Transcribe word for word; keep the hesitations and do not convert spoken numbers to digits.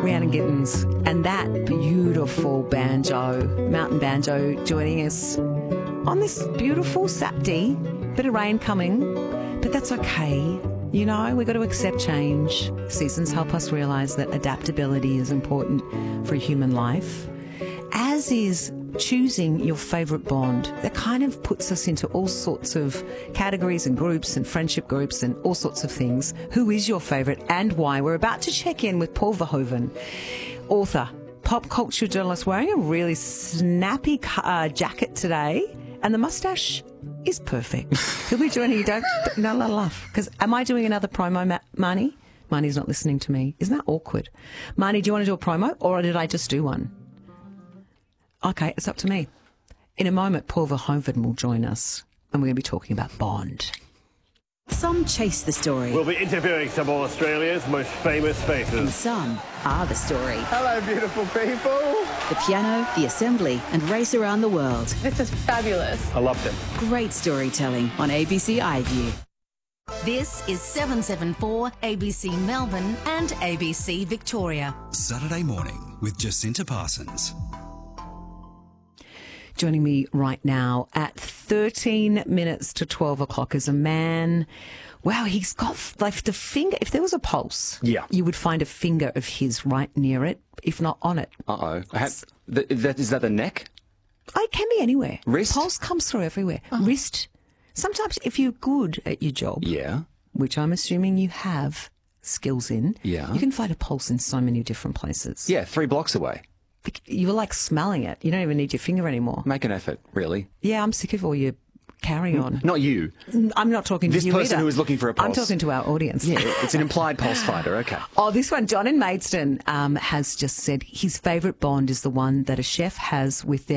Rhiannon Gittins, and that beautiful banjo, mountain banjo, joining us on this beautiful Saturday. Bit of rain coming, but that's okay. You know, we've got to accept change. Seasons help us realise that adaptability is important for human life, as is choosing your favourite bond. That kind of puts us into all sorts of categories and groups and friendship groups and all sorts of things. Who is your favourite and why? We're about to check in with Paul Verhoeven, author, pop culture journalist, wearing a really snappy uh, jacket today, and the moustache is perfect. He'll be joining you. Don't no, no laugh. Because am I doing another promo, Ma- Marnie? Marnie's not listening to me. Isn't that awkward? Marnie, do you want to do a promo, or did I just do one? Okay, it's up to me. In a moment, Paul Verhoeven will join us, and we're going to be talking about Bond. Some chase the story. We'll be interviewing some of Australia's most famous And faces. some are the story. Hello, beautiful people. The piano, the assembly, and race around the world. This is fabulous. I loved it. Great storytelling on A B C iView. This is seven seven four A B C Melbourne and A B C Victoria. Saturday morning with Jacinta Parsons. Joining me right now at thirteen minutes to twelve o'clock is a man. Wow, he's got like the finger. If there was a pulse, Yeah. you would find a finger of his right near it, if not on it. Uh-oh. I have, th- that, is that the neck? Oh, it can be anywhere. Wrist? Pulse comes through everywhere. Wrist. Sometimes if you're good at your job, Yeah. which I'm assuming you have skills in, Yeah. you can find a pulse in so many different places. Yeah, three blocks away. You're like smelling it. You don't even need your finger anymore. Make an effort, really. Yeah, I'm sick of all your carry on. Not you. I'm not talking to This you person either. who is looking for a I'm pulse. talking to our audience. Yeah, it's an implied pulse finder. Okay. Oh, this one, John in Maidstone, um, has just said his favourite Bond is the one that a chef has with their